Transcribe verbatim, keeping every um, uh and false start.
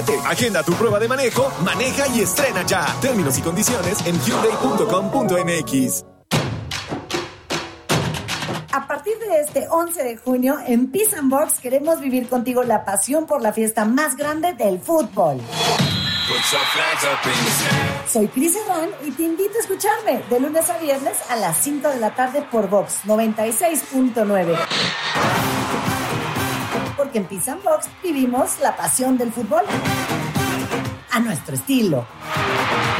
Agenda tu prueba de manejo, maneja y estrena ya. Términos y condiciones en hyundai punto com punto m x. A partir de este once de junio, en Peace and Box queremos vivir contigo la pasión por la fiesta más grande del fútbol. Soy Cris Herrán y te invito a escucharme de lunes a viernes a las cinco de la tarde por Vox noventa y seis punto nueve. Porque en Peace and Box vivimos la pasión del fútbol a nuestro estilo.